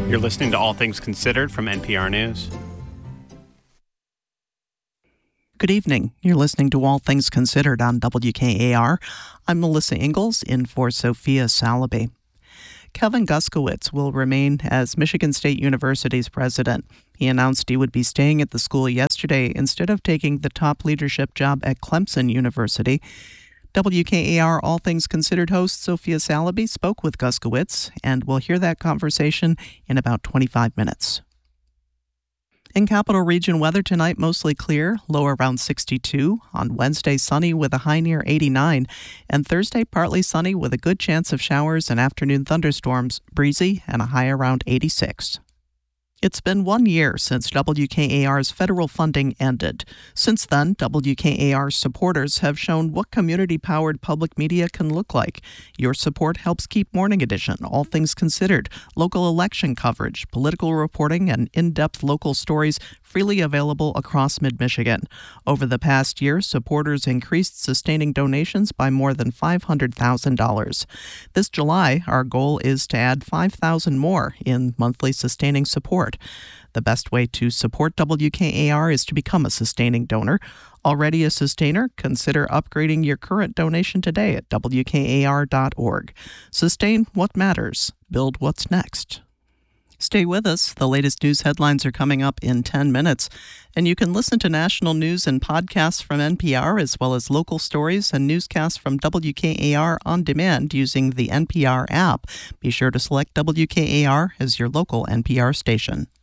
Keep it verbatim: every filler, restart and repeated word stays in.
You're listening to All Things Considered from N P R News. Good evening. You're listening to All Things Considered on W K A R. I'm Melissa Ingalls in for Sophia Salaby. Kevin Guskowitz will remain as Michigan State University's president. He announced he would be staying at the school yesterday instead of taking the top leadership job at Clemson University. W K A R All Things Considered host Sophia Salaby spoke with Guskowitz, and we'll hear that conversation in about twenty-five minutes. In Capital Region weather tonight, mostly clear, low around sixty-two. On Wednesday, sunny with a high near eighty-nine. And Thursday, partly sunny with a good chance of showers and afternoon thunderstorms, breezy, and a high around eighty-six. It's been one year since W K A R's federal funding ended. Since then, W K A R supporters have shown what community-powered public media can look like. Your support helps keep Morning Edition, All Things Considered, local election coverage, political reporting, and in-depth local stories freely available across mid-Michigan. Over the past year, supporters increased sustaining donations by more than five hundred thousand dollars. This July, our goal is to add five thousand dollars more in monthly sustaining support. The best way to support W K A R is to become a sustaining donor. Already a sustainer? Consider upgrading your current donation today at W K A R dot org. Sustain what matters. Build what's next. Stay with us. The latest news headlines are coming up in ten minutes. And you can listen to national news and podcasts from N P R, as well as local stories and newscasts from W K A R on demand using the N P R app. Be sure to select W K A R as your local N P R station.